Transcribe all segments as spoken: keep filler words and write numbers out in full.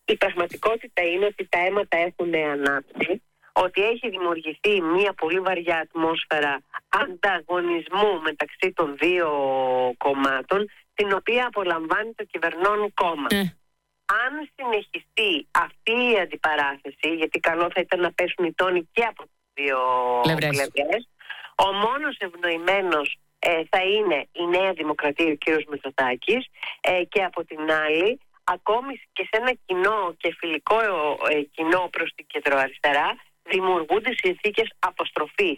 Η πραγματικότητα είναι ότι τα αίματα έχουν ανάψει, ότι έχει δημιουργηθεί μια πολύ βαριά ατμόσφαιρα ανταγωνισμού μεταξύ των δύο κομμάτων, την οποία απολαμβάνει το κυβερνών κόμμα. Mm. Αν συνεχιστεί αυτή η αντιπαράθεση, γιατί καλό θα ήταν να πέσουν οι τόνοι και από τις δύο πλευρές, ο μόνος ευνοημένος ε, θα είναι η Νέα Δημοκρατία, ο κ. Μητσοτάκης, ε, και από την άλλη, ακόμη και σε ένα κοινό και φιλικό ε, κοινό προς την κεντροαριστερά, δημιουργούνται συνθήκες αποστροφής.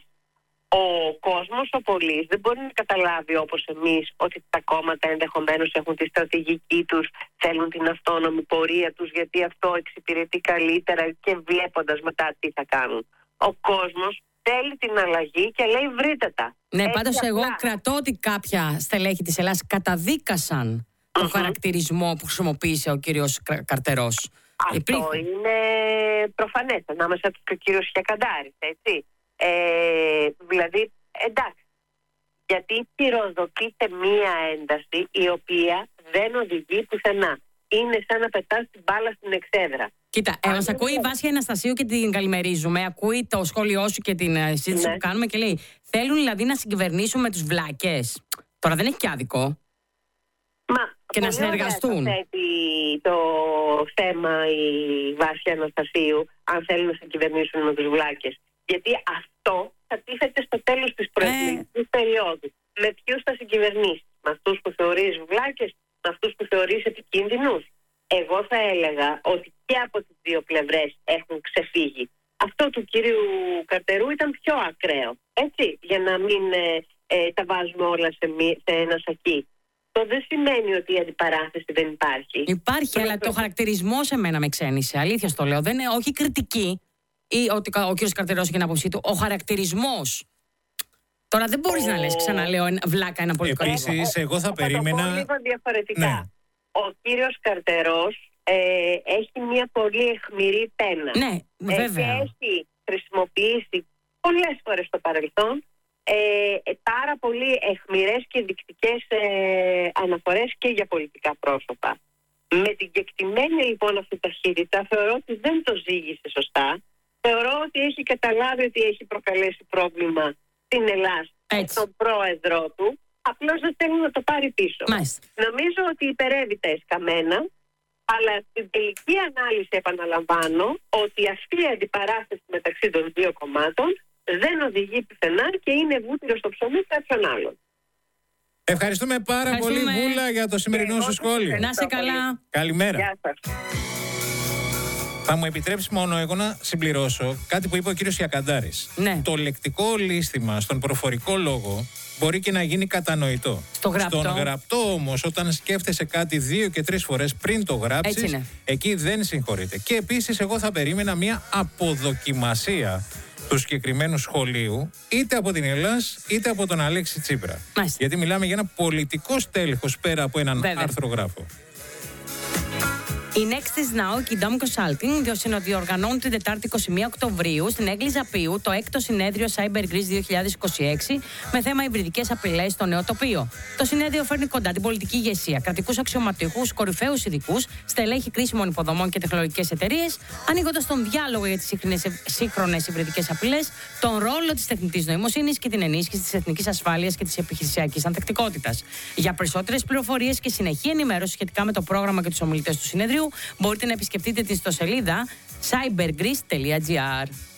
Ο κόσμος, ο πολίτης, δεν μπορεί να καταλάβει όπως εμείς ότι τα κόμματα ενδεχομένως έχουν τη στρατηγική τους, θέλουν την αυτόνομη πορεία τους, γιατί αυτό εξυπηρετεί καλύτερα και βλέποντας μετά τι θα κάνουν. Ο κόσμος θέλει την αλλαγή και λέει βρείτε τα. Ναι, έτσι πάντως απλά. Εγώ κρατώ ότι κάποια στελέχη της Ελλάδας καταδίκασαν mm-hmm. το χαρακτηρισμό που χρησιμοποίησε ο κύριος Καρτερός. Αυτό Υπήρχε. είναι προφανές ανάμεσα του και ο κύριος Χιακαντάρης, έτσι. Ε, δηλαδή, εντάξει, γιατί πυροδοτείται μία ένταση η οποία δεν οδηγεί πουθενά. Είναι σαν να πετάς την μπάλα στην εξέδρα. Κοίτα, ε, μας ακούει η Βάσια Αναστασίου και την καλημερίζουμε. Ακούει το σχόλιο σου και την uh, συζήτηση ναι. που κάνουμε και λέει: θέλουν δηλαδή να συγκυβερνήσουν με τους βλάκες. Τώρα δεν έχει και άδικο. Μα, και να συνεργαστούν. Θέτει το θέμα η Βάσια Αναστασίου, αν θέλουν να συγκυβερνήσουν με τους βλάκες. Γιατί αυτό θα τίθεται στο τέλος της προεκλογικής ε. περίοδου. Με ποιους θα συγκυβερνήσει, με αυτούς που θεωρείς βλάκες, με αυτούς που θεωρείς επικίνδυνους. Εγώ θα έλεγα ότι και από τις δύο πλευρές έχουν ξεφύγει. Αυτό του κύριου Καρτερού ήταν πιο ακραίο, έτσι, για να μην ε, ε, τα βάζουμε όλα σε, μη, σε ένα σακί. Αυτό δεν σημαίνει ότι η αντιπαράθεση δεν υπάρχει. Υπάρχει, αλλά το χαρακτηρισμό σε μένα με ξένησε. Αλήθεια στο λέω. Δεν είναι, όχι κριτική, ή ότι ο κύριος Καρτερός έχει την άποψή του. Ο χαρακτηρισμός. Τώρα δεν μπορείς ο... να λες, ξαναλέω, βλάκα ένα πολιτικό. Επίσης, εγώ θα, θα περίμενα. Θα το πω λίγο διαφορετικά. Ναι. Ο κύριος Καρτερός ε, έχει μια πολύ αιχμηρή πένα. Ναι, βέβαια. Ε, και έχει χρησιμοποιήσει πολλές φορές στο παρελθόν ε, πάρα πολύ αιχμηρές και δεικτικές ε, αναφορές και για πολιτικά πρόσωπα. Με την κεκτημένη λοιπόν αυτή ταχύτητα θεωρώ ότι δεν το ζήγησε σωστά. Θεωρώ ότι έχει καταλάβει ότι έχει προκαλέσει πρόβλημα στην Ελλάδα, στον πρόεδρό του. Απλώς δεν θέλει να το πάρει πίσω. Μάλιστα. Νομίζω ότι υπερεύει τα εσκαμμένα, αλλά στην τελική ανάλυση επαναλαμβάνω ότι αυτή η αντιπαράθεση μεταξύ των δύο κομμάτων δεν οδηγεί πουθενά και είναι βούτυρο στο ψωμί κάποιον άλλον. Ευχαριστούμε πάρα Ευχαριστούμε. πολύ, Βούλα, για το σημερινό σου σχόλιο. Να είσαι καλά. Καλημέρα. Γεια σας. Θα μου επιτρέψει μόνο εγώ να συμπληρώσω κάτι που είπε ο κύριος Ιακαντάρης. Ναι. Το λεκτικό λύστημα στον προφορικό λόγο μπορεί και να γίνει κατανοητό. Στο γραπτό. Στον γραπτό όμως, όταν σκέφτεσαι κάτι δύο και τρεις φορές πριν το γράψεις, εκεί δεν συγχωρείται. Και επίσης εγώ θα περίμενα μια αποδοκιμασία του συγκεκριμένου σχολείου, είτε από την Ελλάς είτε από τον Αλέξη Τσίπρα. Μάλιστα. Γιατί μιλάμε για ένα πολιτικό στέλεχος πέρα από έναν Βέβαια. αρθρογράφο. Η Next is Now και η Dom Consulting διοργανώνουν την Τετάρτη εικοστή πρώτη Οκτωβρίου στην Έγκλιζα Πύου το έκτο συνέδριο Cyber Greece δύο χιλιάδες είκοσι έξι με θέμα υβριδικές απειλές στο νέο τοπίο. Το συνέδριο φέρνει κοντά την πολιτική ηγεσία, κρατικούς αξιωματούχους, κορυφαίους ειδικούς, στελέχη κρίσιμων υποδομών και τεχνολογικές εταιρείες, ανοίγοντας τον διάλογο για τις σύγχρονες υβριδικές απειλές, τον ρόλο της τεχνητής νοημοσύνης και την ενίσχυση της εθνικής ασφάλειας και της επιχειρησιακής ανθεκτικότητας. Για περισσότερες πληροφορίες και συνεχή ενημέρωση σχετικά με το πρόγραμμα και τους ομιλητές του συνεδρίου, μπορείτε να επισκεφτείτε την ιστοσελίδα cyber greece τελεία gr.